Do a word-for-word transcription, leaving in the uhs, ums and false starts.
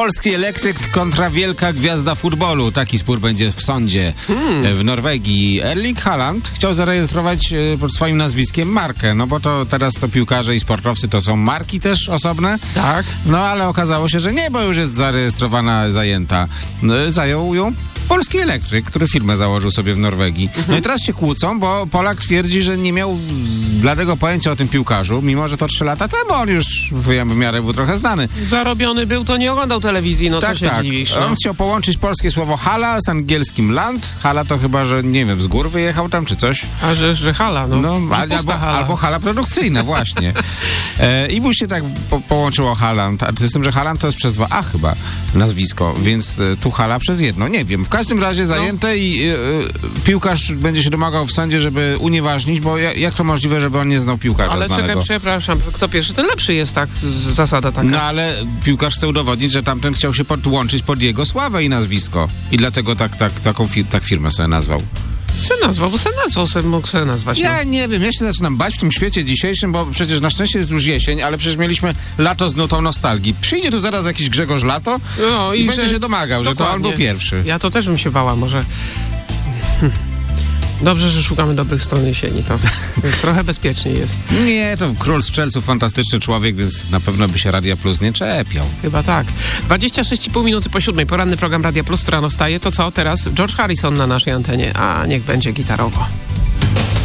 Polski elektryk kontra wielka gwiazda futbolu. Taki spór będzie w sądzie hmm. w Norwegii. Erling Haaland chciał zarejestrować pod swoim nazwiskiem markę, no bo to teraz to piłkarze i sportowcy to są marki też osobne. Tak. No ale okazało się, że nie, bo już jest zarejestrowana, zajęta. No, zajął ją polski elektryk, który firmę założył sobie w Norwegii. Mhm. No i teraz się kłócą, bo Polak twierdzi, że nie miał bladego pojęcia o tym piłkarzu, mimo że to trzy lata temu on już w miarę był trochę znany. Zarobiony był, to nie oglądał telewizji, no tak, co się tak. dziwisz. No. On chciał połączyć polskie słowo hala z angielskim land. Hala to chyba, że nie wiem, z gór wyjechał tam czy coś. A że, że hala, no. no albo, hala. albo hala produkcyjna, właśnie. E, I mu się tak po, połączyło Haaland. A z tym, że Haaland to jest przez dwa A chyba nazwisko, więc e, tu hala przez jedno. Nie wiem. W każdym razie zajęte no. i y, y, piłkarz będzie się domagał w sądzie, żeby unieważnić, bo jak, jak to możliwe, żeby on nie znał piłkarza ale znanego? czekaj, przepraszam, kto pierwszy, ten lepszy jest, tak? Zasada taka. No ale piłkarz chce udowodnić, że tamten chciał się podłączyć pod jego sławę i nazwisko. I dlatego tak, tak, taką fi- tak firmę sobie nazwał. Se nazwał, bo se nazwał, se mógł se nazwać. Ja no. nie wiem, ja się zaczynam bać w tym świecie dzisiejszym, bo przecież na szczęście jest już jesień, ale przecież mieliśmy lato z nutą nostalgii. Przyjdzie tu zaraz jakiś Grzegorz Lato no, i, i że... będzie się domagał, dokładnie. Że to on był pierwszy. Ja to też bym się bała, może... Dobrze, że szukamy dobrych stron jesieni, to trochę bezpieczniej jest. Nie, to król strzelców, fantastyczny człowiek, więc na pewno by się Radia Plus nie czepiał. Chyba tak. dwadzieścia sześć i pół minuty po siódmej, poranny program Radia Plus, rano staje. To co, teraz George Harrison na naszej antenie, a niech będzie gitarowo.